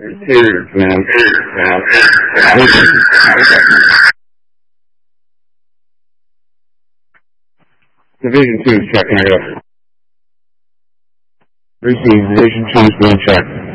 Serious, man. Division 2 is checking it out. Receive Division 2 is being checked.